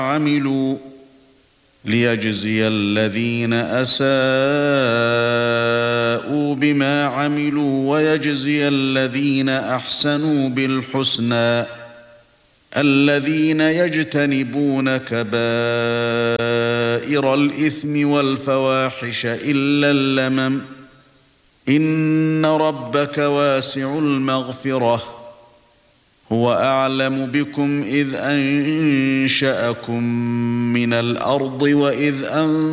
عملوا ليجزي الذين أساءوا بما عملوا ويجزي الذين أحسنوا بالحسنى الذين يجتنبون كبائر الإثم والفواحش إلا اللمم إن ربك واسع المغفرة هو أعلم بكم إذ أنشأكم من الأرض وإذ